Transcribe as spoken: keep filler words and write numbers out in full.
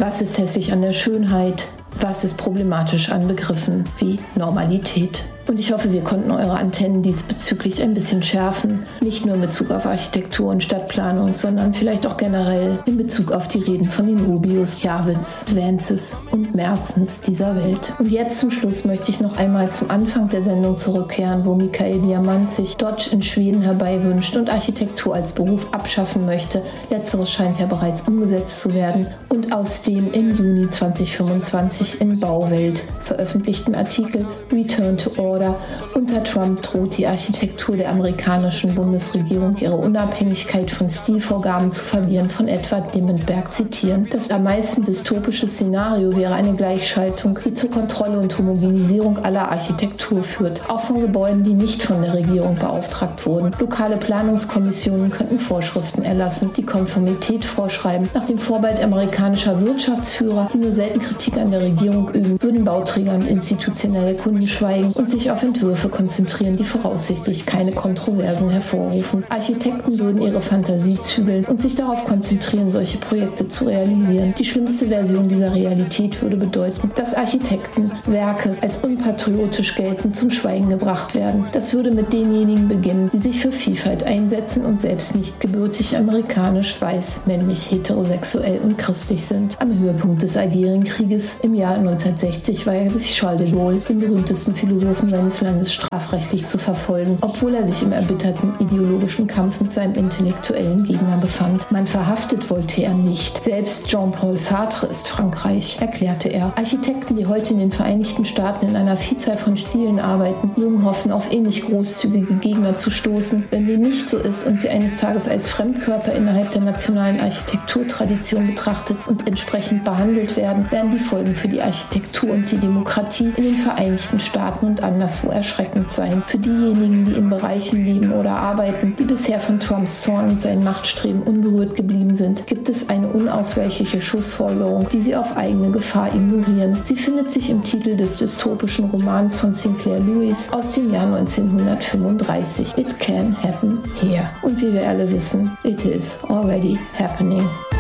Was ist hässlich an der Schönheit? Was ist problematisch an Begriffen wie Normalität? Und ich hoffe, wir konnten eure Antennen diesbezüglich ein bisschen schärfen. Nicht nur in Bezug auf Architektur und Stadtplanung, sondern vielleicht auch generell in Bezug auf die Reden von den Rubios, Javits, Vances und Merzens dieser Welt. Und jetzt zum Schluss möchte ich noch einmal zum Anfang der Sendung zurückkehren, wo Mikael Diamant sich Dodge in Schweden herbeiwünscht und Architektur als Beruf abschaffen möchte. Letzteres scheint ja bereits umgesetzt zu werden. Und aus dem im Juni zweitausendfünfundzwanzig in Bauwelt veröffentlichten Artikel Return to Order unter Trump droht die Architektur der amerikanischen Bundesregierung ihre Unabhängigkeit von Stilvorgaben zu verlieren, von Edward Dimmenberg zitieren. Das am meisten dystopische Szenario wäre eine Gleichschaltung, die zur Kontrolle und Homogenisierung aller Architektur führt, auch von Gebäuden, die nicht von der Regierung beauftragt wurden. Lokale Planungskommissionen könnten Vorschriften erlassen, die Konformität vorschreiben. Nach dem Vorbild amerikanischer Wirtschaftsführer, die nur selten Kritik an der Regierung üben, würden Bauträger und institutionelle Kunden schweigen und sich auf Entwürfe konzentrieren, die voraussichtlich keine Kontroversen hervorrufen. Architekten würden ihre Fantasie zügeln und sich darauf konzentrieren, solche Projekte zu realisieren. Die schlimmste Version dieser Realität würde bedeuten, dass Architekten Werke als unpatriotisch geltend zum Schweigen gebracht werden. Das würde mit denjenigen beginnen, die sich für Vielfalt einsetzen und selbst nicht gebürtig amerikanisch, weiß, männlich, heterosexuell und christlich sind. Am Höhepunkt des Algerienkrieges im Jahr neunzehnhundertsechzig weigerte sich Charles de Gaulle, den berühmtesten Philosophen seines Landes, strafrechtlich zu verfolgen, obwohl er sich im erbitterten ideologischen Kampf mit seinem intellektuellen Gegner befand. Man verhaftet Voltaire nicht. Selbst Jean-Paul Sartre ist Frankreich, erklärte er. Architekten, die heute in den Vereinigten Staaten in einer Vielzahl von Stilen arbeiten, mögen hoffen, auf ähnlich großzügige Gegner zu stoßen. Wenn dem nicht so ist und sie eines Tages als Fremdkörper innerhalb der nationalen Architekturtradition betrachtet und entsprechend behandelt werden, werden die Folgen für die Architektur und die Demokratie in den Vereinigten Staaten und anderswo erschreckend sein. Für diejenigen, die in Bereichen leben oder arbeiten, die bisher von Trumps Zorn und seinen Machtstreben unberührt geblieben sind, gibt es eine unausweichliche Schlussfolgerung, die sie auf eigene Gefahr ignorieren. Sie findet sich im Titel des dystopischen Romans von Sinclair Lewis aus dem Jahr neunzehnhundertfünfunddreißig. It can happen here. Und wie wir alle wissen, it is already happening.